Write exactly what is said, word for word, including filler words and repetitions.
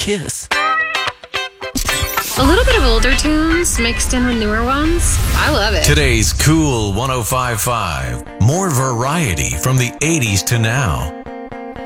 Kiss. A little bit of older tunes mixed in with newer ones. I love it. Today's Cool one oh five point five. More variety from the eighties to now.